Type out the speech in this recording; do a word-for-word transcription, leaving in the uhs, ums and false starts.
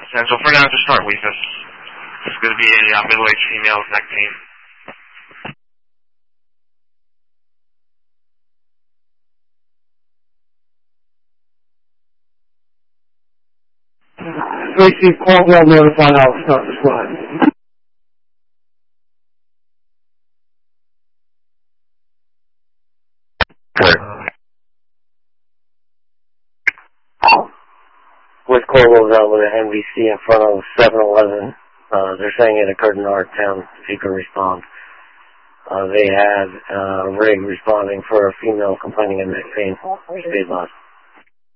Central. For now, just start with us. It's going to be a uh, middle-aged female with neck pain. Tracy Caldwell notified I'll start the slide. Good. With Caldwell's out with an N B C in front of seven eleven. Uh, they're saying it occurred in our town, if you can respond. Uh, they had uh, a rig responding for a female complaining of neck pain. Speed loss.